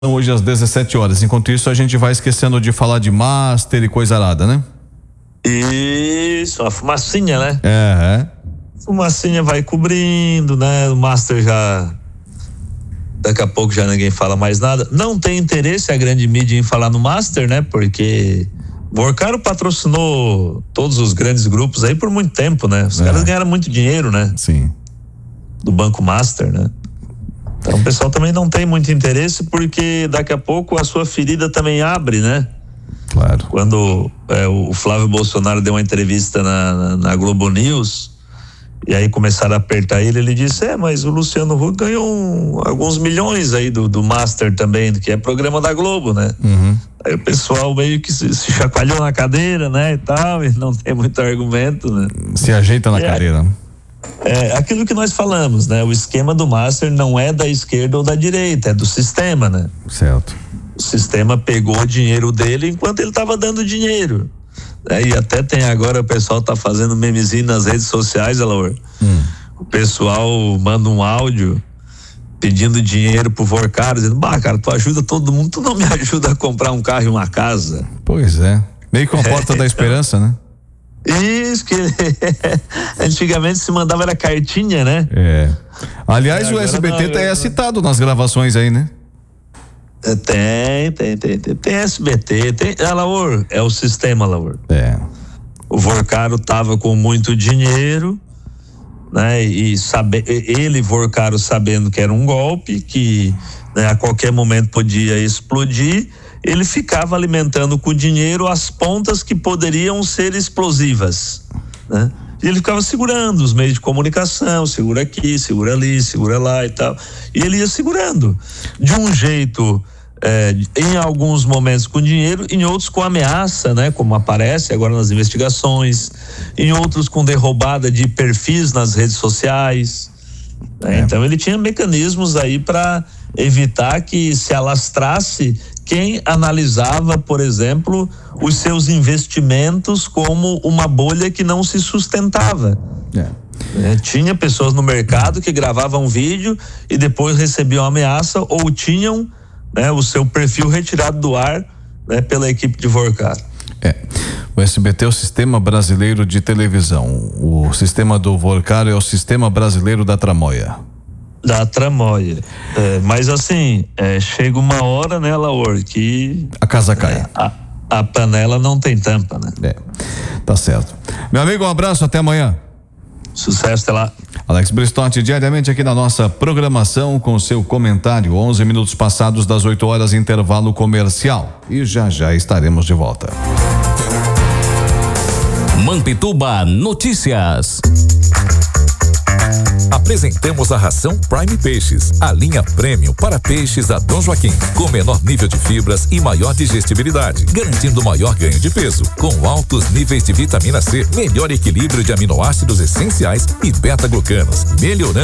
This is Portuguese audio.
Hoje às 17 horas. Enquanto isso, a gente vai esquecendo de falar de Master e coisa arada, né? Isso, a fumacinha, né? É. Fumacinha vai cobrindo, né? O Master já... Daqui a pouco já ninguém fala mais nada. Não tem interesse a grande mídia em falar no Master, né? Porque Vorcaro patrocinou todos os grandes grupos aí por muito tempo, né? Os caras ganharam muito dinheiro, né? Sim. Do Banco Master, né? Então o pessoal também não tem muito interesse, porque daqui a pouco a sua ferida também abre, né? Claro. Quando o Flávio Bolsonaro deu uma entrevista na Globo News, e aí começaram a apertar ele disse, mas o Luciano Huck ganhou alguns milhões aí do Master também, que é programa da Globo, né? Uhum. Aí o pessoal meio que se chacoalhou na cadeira, né, e tal, e não tem muito argumento, né? Se ajeita na cadeira. Aquilo que nós falamos, né? O esquema do Master não é da esquerda ou da direita, é do sistema, né? Certo. O sistema pegou o dinheiro dele enquanto ele estava dando dinheiro. E até tem agora, o pessoal tá fazendo memezinho nas redes sociais, Alaor. O pessoal manda um áudio pedindo dinheiro pro Vorcaro, dizendo, cara, tu ajuda todo mundo, tu não me ajuda a comprar um carro e uma casa. Pois é. Meio com a porta da esperança, né? Isso, que antigamente se mandava era cartinha, né? Aliás, o SBT tá citado nas gravações aí, né? Tem SBT, Alaor, é o sistema, Alaor. O Vorcaro tava com muito dinheiro, né? E Vorcaro sabendo que era um golpe, que, né, a qualquer momento podia explodir, ele ficava alimentando com dinheiro as pontas que poderiam ser explosivas, né? E ele ficava segurando os meios de comunicação, segura aqui, segura ali, segura lá e tal. E ele ia segurando de um jeito, em alguns momentos com dinheiro, em outros com ameaça, né? Como aparece agora nas investigações, em outros com derrubada de perfis nas redes sociais. Então ele tinha mecanismos aí para evitar que se alastrasse quem analisava, por exemplo, os seus investimentos como uma bolha que não se sustentava. Tinha pessoas no mercado que gravavam vídeo e depois recebiam ameaça ou tinham, né, o seu perfil retirado do ar, né, pela equipe de Vorcaro. O SBT é o Sistema Brasileiro de Televisão. O sistema do Vorcaro é o Sistema Brasileiro da Tramóia. Da Tramóia. Mas assim, chega uma hora, né, Laor, que a casa cai. A panela não tem tampa, né? Tá certo. Meu amigo, um abraço, até amanhã. Sucesso, até lá. Alex Bristotti, diariamente aqui na nossa programação com seu comentário, 11 minutos passados das 8 horas, intervalo comercial. E já estaremos de volta. Mampituba Notícias. Apresentamos a ração Prime Peixes, a linha premium para peixes da Dom Joaquim, com menor nível de fibras e maior digestibilidade, garantindo maior ganho de peso, com altos níveis de vitamina C, melhor equilíbrio de aminoácidos essenciais e beta-glucanos, melhorando